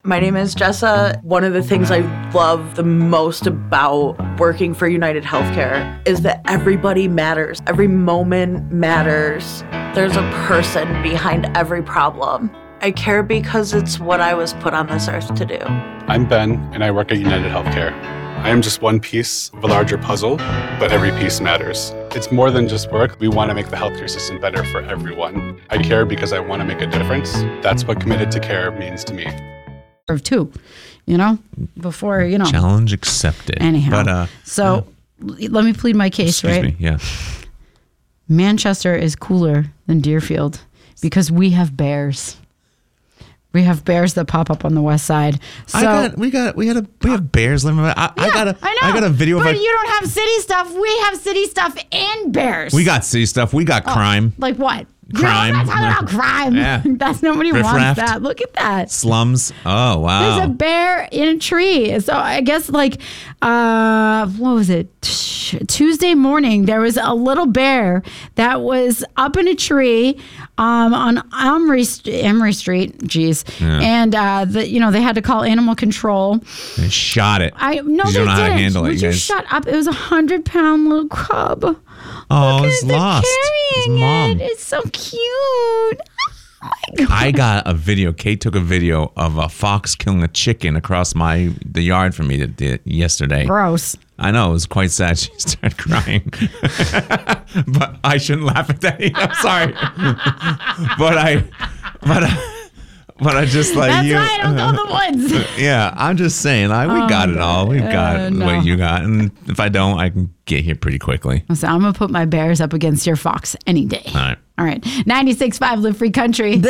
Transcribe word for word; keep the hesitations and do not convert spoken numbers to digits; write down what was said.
My name is Jessa. One of the things I love the most about working for United Healthcare is that everybody matters. Every moment matters. There's a person behind every problem. I care because it's what I was put on this earth to do. I'm Ben, and I work at United Healthcare. I am just one piece of a larger puzzle, but every piece matters. It's more than just work. We want to make the healthcare system better for everyone. I care because I want to make a difference. That's what committed to care means to me. Of two, you know, before, you know. Challenge accepted. Anyhow. But, uh, so yeah. Let me plead my case, Excuse right? me, yeah. Manchester is cooler than Deerfield because we have bears. We have bears that pop up on the west side. So I got, we got, we had a, we have bears living. I, yeah, I got a, I know. I got a video but of. But you don't have city stuff. We have city stuff and bears. We got city stuff. We got oh, crime. Like what? Crime. You're not talking about crime. Yeah. That's nobody Riff wants raft. that. Look at that. Slums. Oh, wow. There's a bear in a tree. So I guess like, uh, what was it? Tuesday morning, there was a little bear that was up in a tree um, on Emery, Emery Street. Jeez. Yeah. And, uh, the, you know, they had to call animal control. They shot it. I No, You they don't know didn't. how to handle it, Would you you guys. shut up? It was a hundred pound little cub. Oh, Look it's at, they're lost. His carrying mom. it. It's so cute. Oh my God. I got a video. Kate took a video of a fox killing a chicken across my the yard from me that did yesterday. Gross. I know, it was quite sad. She started crying. But I shouldn't laugh at that. I'm sorry. But I, but I, but I just like That's you. why I don't go in the woods. Yeah, I'm just saying, like, we Oh, got it all. We've got uh, no. what you got. And if I don't, I can get here pretty quickly. So I'm going to put my bears up against your fox any day. All right. All right. ninety-six point five Live Free Country.